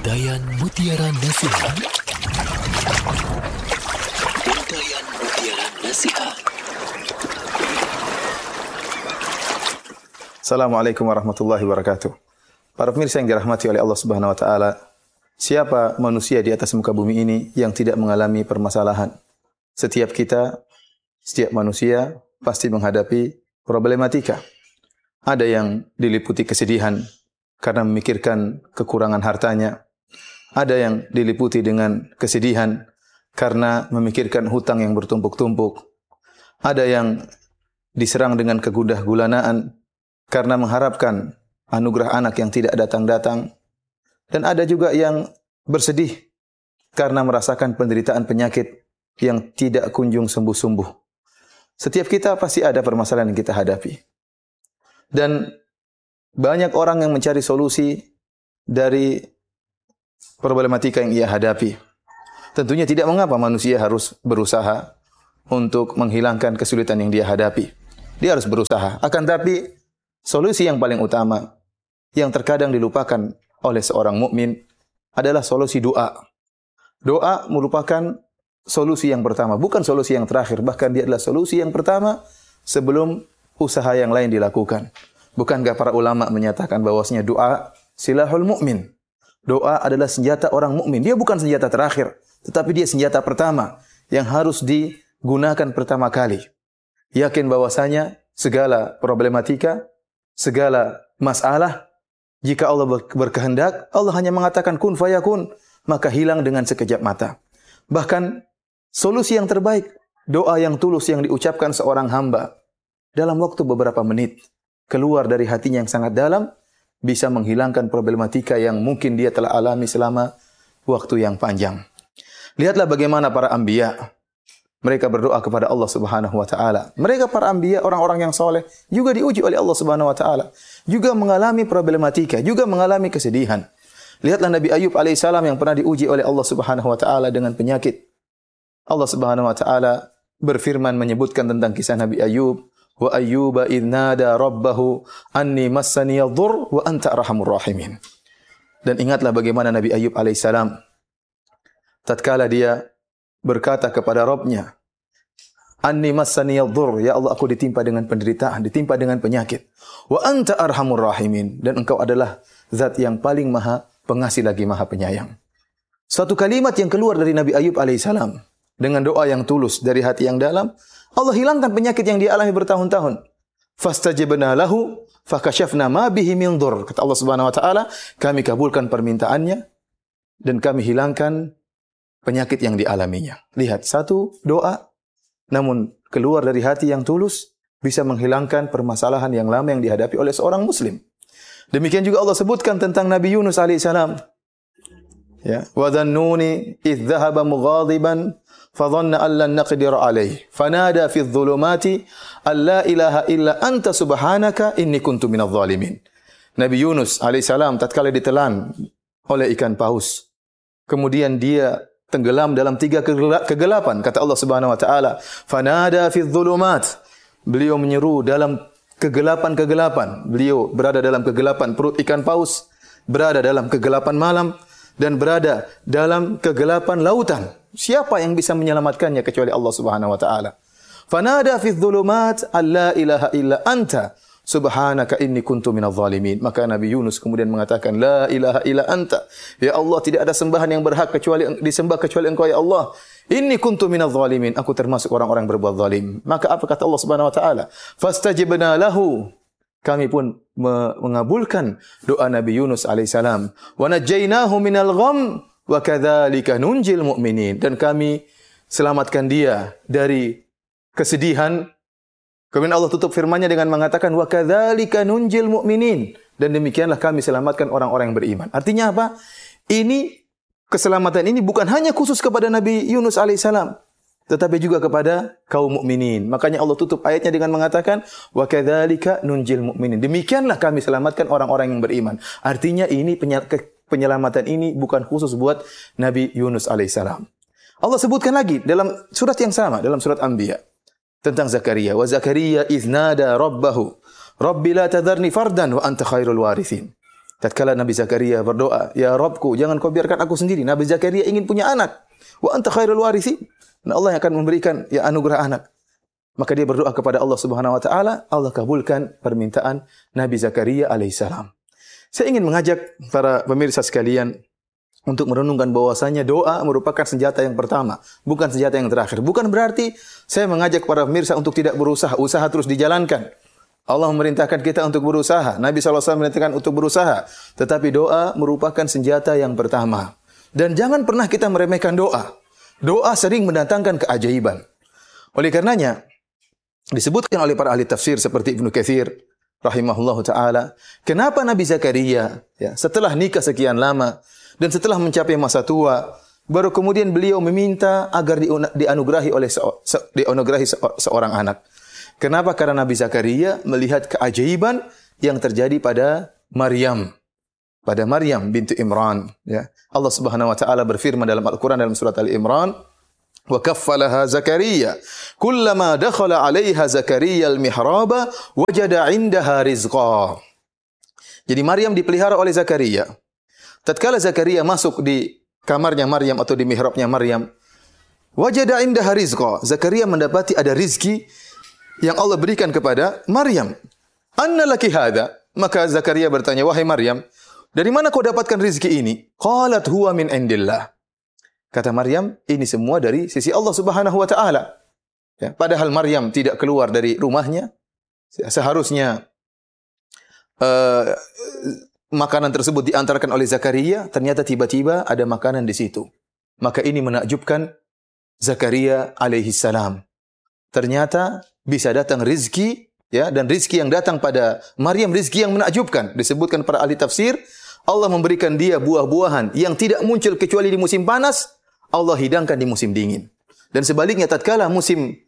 Untayan Mutiara Nasihat. Untayan Mutiara Nasihat. Assalamualaikum warahmatullahi wabarakatuh. Para pemirsa yang dirahmati oleh Allah Subhanahu wa taala, siapa manusia di atas muka bumi ini yang tidak mengalami permasalahan? Setiap kita, setiap manusia pasti menghadapi problematika. Ada yang diliputi kesedihan karena memikirkan kekurangan hartanya. Ada yang diliputi dengan kesedihan karena memikirkan hutang yang bertumpuk-tumpuk. Ada yang diserang dengan kegundah gulanaan karena mengharapkan anugerah anak yang tidak datang-datang. Dan ada juga yang bersedih karena merasakan penderitaan penyakit yang tidak kunjung sembuh-sembuh. Setiap kita pasti ada permasalahan yang kita hadapi. Dan banyak orang yang mencari solusi dari problematika yang ia hadapi. Tentunya tidak mengapa manusia harus berusaha untuk menghilangkan kesulitan yang dia hadapi. Dia harus berusaha. Akan tapi solusi yang paling utama yang terkadang dilupakan oleh seorang mukmin adalah solusi doa. Doa merupakan solusi yang pertama, bukan solusi yang terakhir, bahkan dia adalah solusi yang pertama sebelum usaha yang lain dilakukan. Bukankah para ulama menyatakan bahwasanya doa silahul mukmin? Doa adalah senjata orang mukmin. Dia bukan senjata terakhir, tetapi dia senjata pertama yang harus digunakan pertama kali. Yakin bahwasanya segala problematika, segala masalah, jika Allah berkehendak, Allah hanya mengatakan kun fayakun, maka hilang dengan sekejap mata. Bahkan solusi yang terbaik, doa yang tulus yang diucapkan seorang hamba dalam waktu beberapa menit, keluar dari hatinya yang sangat dalam, bisa menghilangkan problematika yang mungkin dia telah alami selama waktu yang panjang. Lihatlah bagaimana para anbiya, mereka berdoa kepada Allah Subhanahu wa taala. Mereka para anbiya, orang-orang yang soleh, juga diuji oleh Allah Subhanahu wa taala, juga mengalami problematika, juga mengalami kesedihan. Lihatlah Nabi Ayub alaihissalam yang pernah diuji oleh Allah Subhanahu wa taala dengan penyakit. Allah Subhanahu wa taala berfirman menyebutkan tentang kisah Nabi Ayub, wa ayyuba idh nada rabbahu anni massani yadhur wa anta arhamur rahimin. Dan ingatlah bagaimana Nabi Ayub alaihissalam tatkala dia berkata kepada Rabbnya, anni massani yadhur, ya Allah aku ditimpa dengan penderitaan, ditimpa dengan penyakit. Wa anta arhamur rahimin, dan engkau adalah zat yang paling maha pengasih lagi maha penyayang. Suatu kalimat yang keluar dari Nabi Ayub alaihissalam dengan doa yang tulus dari hati yang dalam, Allah hilangkan penyakit yang dia alami bertahun-tahun. Fastajabna lahu fakashafna ma bihi min dhur. Kata Allah Subhanahu wa taala, kami kabulkan permintaannya dan kami hilangkan penyakit yang dialaminya. Lihat, satu doa namun keluar dari hati yang tulus bisa menghilangkan permasalahan yang lama yang dihadapi oleh seorang muslim. Demikian juga Allah sebutkan tentang Nabi Yunus alaihissalam. Ya, wa dhannuni idh dhahaba mughadiban fadhanna an lan naqdir alayhi fanada fi dhulumati alla ilaha illa anta subhanaka inni kuntu minadh dhalimin. Nabi Yunus alaihissalam tatkala ditelan oleh ikan paus, kemudian dia tenggelam dalam 3 kegelapan. Kata Allah Subhanahu wa taala, fanada fi dhulumat. Beliau menyeru dalam kegelapan-kegelapan. Beliau berada dalam kegelapan perut ikan paus, berada dalam kegelapan malam, dan berada dalam kegelapan lautan. Siapa yang bisa menyelamatkannya kecuali Allah Subhanahu wa taala? Fanada fi dhulumat alla ilaha illa anta subhanaka inni kuntu minadh dhalimin. Maka Nabi Yunus kemudian mengatakan, la ilaha illa anta. Ya Allah, tidak ada sembahan yang berhak kecuali disembah kecuali Engkau ya Allah. Inni kuntu minadh dhalimin. Aku termasuk orang-orang berbuat zalim. Maka apa kata Allah Subhanahu wa taala? Fastajibna lahu. Kami pun mengabulkan doa Nabi Yunus alaihissalam. Wa najjaynahu minal gham wa kadzalika nunjil mu'minin. Dan kami selamatkan dia dari kesedihan. Kemudian Allah tutup firman-Nya dengan mengatakan wa kadzalika nunjil mu'minin, dan demikianlah kami selamatkan orang-orang yang beriman. Artinya apa? Ini keselamatan ini bukan hanya khusus kepada Nabi Yunus alaihissalam, tetapi juga kepada kaum mukminin. Makanya Allah tutup ayatnya dengan mengatakan wa kadzalika nunjil mu'minin. Demikianlah kami selamatkan orang-orang yang beriman. Artinya ini penyelamatan ini bukan khusus buat Nabi Yunus alaihissalam. Allah sebutkan lagi dalam surat yang sama, dalam surat Anbiya, tentang Zakaria. Wa Zakaria idh nada rabbahu rabbi la tadharni fardan wa anta khairul warithin. Tatkala Nabi Zakaria berdoa, "Ya Rabbku, jangan kau biarkan aku sendiri." Nabi Zakaria ingin punya anak. Wa anta khairul warithin. Dan Allah yang akan memberikan ya anugerah anak. Maka dia berdoa kepada Allah Subhanahu wa taala, Allah kabulkan permintaan Nabi Zakaria alaihissalam. Saya ingin mengajak para pemirsa sekalian untuk merenungkan bahwasanya doa merupakan senjata yang pertama, bukan senjata yang terakhir. Bukan berarti saya mengajak para pemirsa untuk tidak berusaha, usaha terus dijalankan. Allah memerintahkan kita untuk berusaha. Nabi SAW memerintahkan untuk berusaha. Tetapi doa merupakan senjata yang pertama. Dan jangan pernah kita meremehkan doa. Doa sering mendatangkan keajaiban. Oleh karenanya, disebutkan oleh para ahli tafsir seperti Ibnu Katsir rahimahullahu taala, kenapa Nabi Zakaria ya, setelah nikah sekian lama dan setelah mencapai masa tua, baru kemudian beliau meminta agar dianugerahi seorang anak. Kenapa? Karena Nabi Zakaria melihat keajaiban yang terjadi pada Maryam. Pada Maryam bintu Imran. Ya. Allah Subhanahu Wa Taala berfirman dalam Al-Quran dalam surat Al-Imran, wa kaffalaha Zakaria kullama dakhala 'alaiha Zakaria al-mihraba wajada 'indaha rizqa. Jadi Maryam dipelihara oleh Zakaria. Tatkala Zakaria masuk di kamarnya Maryam atau di mihrabnya Maryam, wajada 'indaha rizqa. Zakaria mendapati ada rizki yang Allah berikan kepada Maryam. Anna laki hadha? Maka Zakaria bertanya, wahai Maryam, dari mana kau dapatkan rizki ini? Qalat huwa min indillah. Kata Maryam, ini semua dari sisi Allah Subhanahu wa taala. Ya, padahal Maryam tidak keluar dari rumahnya. Seharusnya makanan tersebut diantarkan oleh Zakaria, ternyata tiba-tiba ada makanan di situ. Maka ini menakjubkan Zakaria alaihi salam. Ternyata bisa datang rizki, ya, dan rizki yang datang pada Maryam rizki yang menakjubkan. Disebutkan para ahli tafsir, Allah memberikan dia buah-buahan yang tidak muncul kecuali di musim panas, Allah hidangkan di musim dingin. Dan sebaliknya tatkala musim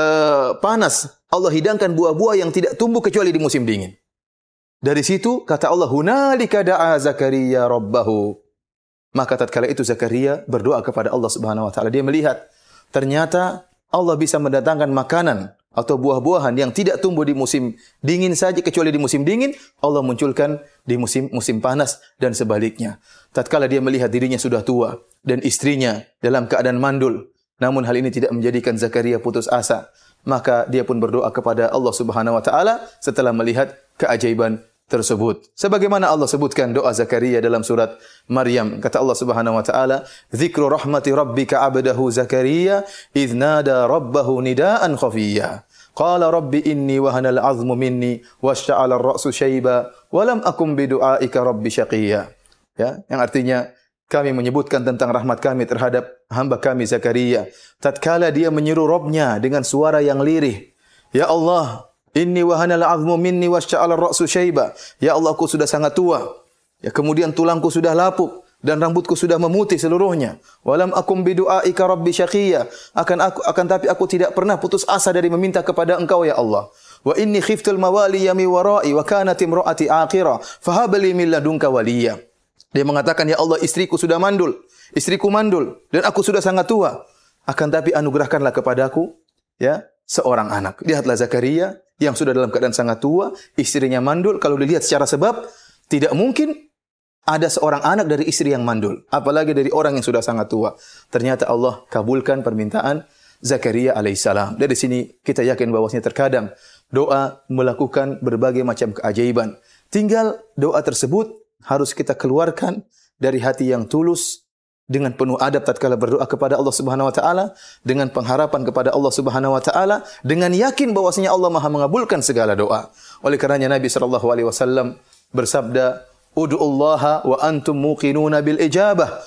panas, Allah hidangkan buah-buah yang tidak tumbuh kecuali di musim dingin. Dari situ kata Allah, hunalika da'a Zakaria rabbahu. Maka tatkala itu Zakaria berdoa kepada Allah Subhanahu wa taala. Dia melihat ternyata Allah bisa mendatangkan makanan atau buah-buahan yang tidak tumbuh di musim dingin saja, kecuali di musim dingin Allah munculkan di musim panas dan sebaliknya. Tatkala dia melihat dirinya sudah tua dan istrinya dalam keadaan mandul, namun hal ini tidak menjadikan Zakaria putus asa, maka dia pun berdoa kepada Allah Subhanahu wa taala setelah melihat keajaiban tersebut. Sebagaimana Allah sebutkan doa Zakaria dalam surat Maryam, kata Allah Subhanahu wa taala, "Dzikru rahmati rabbika 'abdahu Zakaria idz nada rabbahu nidaan khafiyya. Qala rabbi inni wahana al-'azmu minni washta'ala ar-ra'su shayba wa lam akum bi du'aika rabbi syaqiyya." Ya, yang artinya kami menyebutkan tentang rahmat kami terhadap hamba kami Zakaria tatkala dia menyeru Rabbnya dengan suara yang lirih. Ya Allah, inni wahana al-'azmu minni washta'ala ar-ra'su shayba. Ya Allah, aku sudah sangat tua. Ya, kemudian tulangku sudah lapuk dan rambutku sudah memutih seluruhnya. Walam akum bidu'aika rabbi syaqiyya. Akan tapi aku tidak pernah putus asa dari meminta kepada Engkau ya Allah. Wa inni khiftul mawali yami wara'i wa kanat imra'ati aqira fahab li min ladunka waliyya. Dia mengatakan, ya Allah, istriku sudah mandul, istriku mandul dan aku sudah sangat tua. Akan tapi anugerahkanlah kepadaku ya seorang anak. Lihatlah Zakaria yang sudah dalam keadaan sangat tua, istrinya mandul. Kalau dilihat secara sebab, tidak mungkin ada seorang anak dari istri yang mandul, apalagi dari orang yang sudah sangat tua. Ternyata Allah kabulkan permintaan Zakaria alaihissalam. Dari sini kita yakin bahwasanya terkadang doa melakukan berbagai macam keajaiban. Tinggal doa tersebut harus kita keluarkan dari hati yang tulus, dengan penuh adab tatkala berdoa kepada Allah Subhanahu wa taala, dengan pengharapan kepada Allah Subhanahu wa taala, dengan yakin bahwasanya Allah Maha mengabulkan segala doa. Oleh karenanya Nabi sallallahu alaihi wasallam bersabda, "Ud'ullaha wa antum muqinuna bil ijabah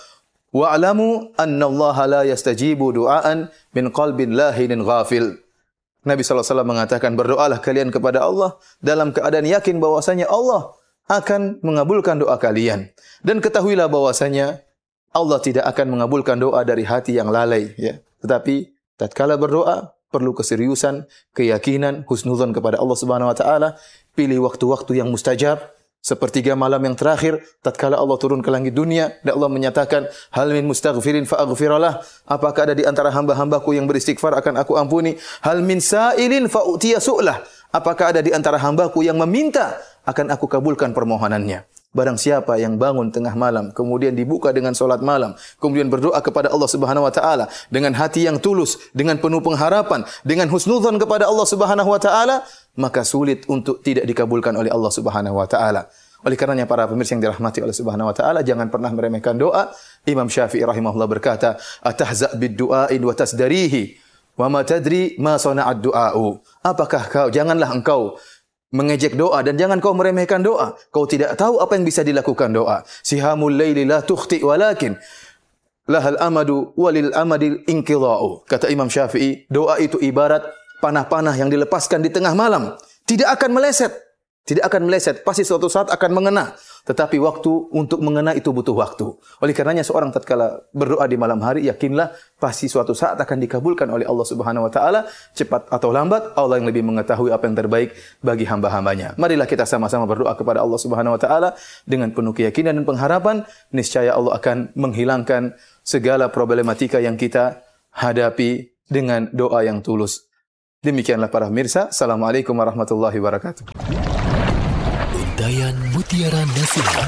wa'lamu anna Allah la yastajibu du'aan min qalbin lahinin ghafil." Nabi sallallahu alaihi wasallam mengatakan, berdoalah kalian kepada Allah dalam keadaan yakin bahwasanya Allah akan mengabulkan doa kalian, dan ketahuilah bahwasanya Allah tidak akan mengabulkan doa dari hati yang lalai, ya. Tetapi tatkala berdoa perlu keseriusan, keyakinan, husnuzon kepada Allah Subhanahu wa taala. Pilih waktu-waktu yang mustajab, sepertiga malam yang terakhir tatkala Allah turun ke langit dunia dan Allah menyatakan, hal min mustaghfirin fa aghfiralah. Apakah ada di antara hamba-hambaku yang beristighfar akan aku ampuni? Hal min sa'ilin fa utiya su'lah. Apakah ada di antara hambaku yang meminta akan aku kabulkan permohonannya? Barang siapa yang bangun tengah malam, kemudian dibuka dengan solat malam, kemudian berdoa kepada Allah Subhanahu wa taala dengan hati yang tulus, dengan penuh pengharapan, dengan husnudzon kepada Allah Subhanahu wa taala, maka sulit untuk tidak dikabulkan oleh Allah Subhanahu wa taala. Oleh karenanya para pemirsa yang dirahmati oleh Subhanahu wa taala, jangan pernah meremehkan doa. Imam Syafi'i rahimahullah berkata, "Atahza' bid-du'a'i wa tasdarihi, wa ma tadri ma sana'ad du'a'u." Apakah janganlah engkau mengejek doa dan jangan kau meremehkan doa. Kau tidak tahu apa yang bisa dilakukan doa. Sihamul laili la tukhti walakin lahal amadu walil amadil inqidha'u. Kata Imam Syafi'i, doa itu ibarat panah-panah yang dilepaskan di tengah malam. Tidak akan meleset. Tidak akan meleset. Pasti suatu saat akan mengena. Tetapi waktu untuk mengena itu butuh waktu. Oleh karenanya seorang tatkala berdoa di malam hari, yakinlah pasti suatu saat akan dikabulkan oleh Allah Subhanahu wa taala, cepat atau lambat. Allah yang lebih mengetahui apa yang terbaik bagi hamba-hambanya. Marilah kita sama-sama berdoa kepada Allah Subhanahu wa taala dengan penuh keyakinan dan pengharapan, niscaya Allah akan menghilangkan segala problematika yang kita hadapi dengan doa yang tulus. Demikianlah para pemirsa. Assalamualaikum warahmatullahi wabarakatuh. Untayan Mutiara Nasihat.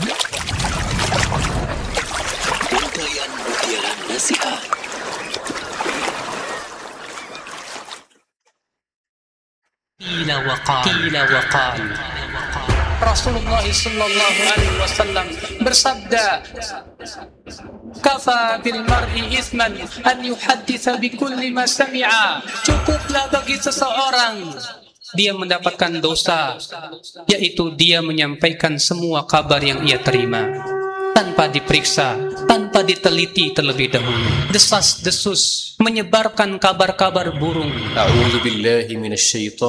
Untayan Mutiara Nasihat. Qila wa qal. Rasulullah sallallahu alaihi wasallam bersabda, "Kafa bil mar'i ithman an yuhadditsa bi kulli ma sami'a." Cukuplah bagi seseorang dia mendapatkan dosa, yaitu dia menyampaikan semua kabar yang ia terima tanpa diperiksa, tanpa diteliti terlebih dahulu. Desas-desus menyebarkan kabar-kabar burung. A'udzubillahi minasyaitonir